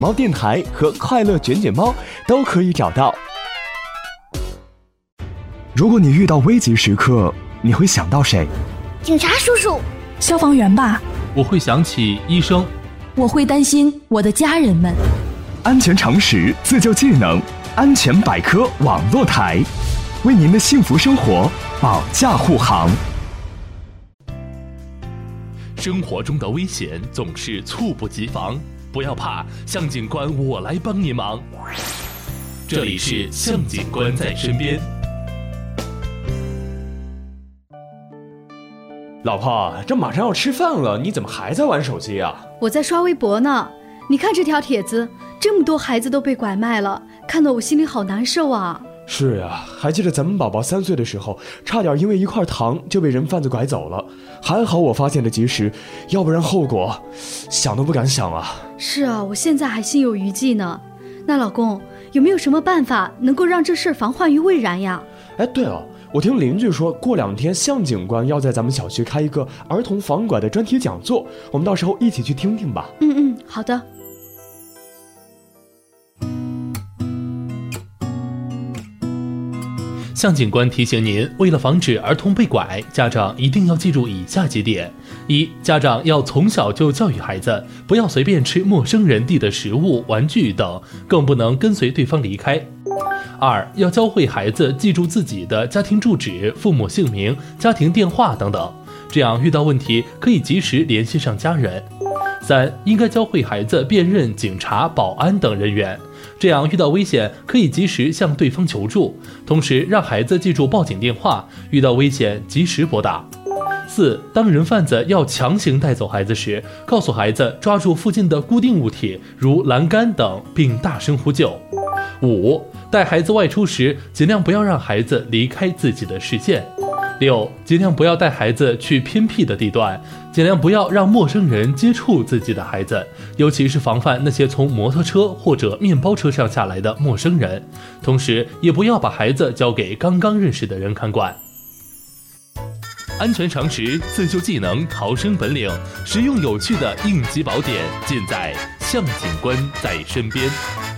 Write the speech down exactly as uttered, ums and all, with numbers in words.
猫电台和快乐卷卷猫都可以找到。如果你遇到危急时刻，你会想到谁？ 警察叔叔。 消防员吧。 我会想起医生。 我会担心我的家人们。 安全常识，自救技能，安全百科网络台，为您的幸福生活保驾护航。 生活中的危险总是猝不及防，不要怕，向警官我来帮你忙。这里是向警官在身边。 老婆，这马上要吃饭了，你怎么还在玩手机啊？ 我在刷微博呢。你看这条帖子，这么多孩子都被拐卖了，看得我心里好难受啊。 是啊，还记得咱们宝宝三岁的时候，差点因为一块糖就被人贩子拐走了，还好我发现的及时，要不然后果想都不敢想啊。 是啊，我现在还心有余悸呢。那老公，有没有什么办法能够让这事防患于未然呀？ 哎，对了，我听邻居说过两天向警官要在咱们小区开一个儿童防拐的专题讲座，我们到时候一起去听听吧。 嗯嗯，好的。 向警官提醒您，为了防止儿童被拐，家长一定要记住以下几点：一、家长要从小就教育孩子，不要随便吃陌生人递的食物、玩具等，更不能跟随对方离开。二、要教会孩子记住自己的家庭住址、父母姓名、家庭电话等等，这样遇到问题可以及时联系上家人。三、应该教会孩子辨认警察、保安等人员，这样遇到危险可以及时向对方求助，同时让孩子记住报警电话，遇到危险及时拨打。四、当人贩子要强行带走孩子时，告诉孩子抓住附近的固定物体，如栏杆等，并大声呼救。五、带孩子外出时，尽量不要让孩子离开自己的视线。六、尽量不要带孩子去偏僻的地段，尽量不要让陌生人接触自己的孩子，尤其是防范那些从摩托车或者面包车上下来的陌生人，同时也不要把孩子交给刚刚认识的人看管。安全常识、自救技能、逃生本领，实用有趣的应急宝典，尽在向警官在身边。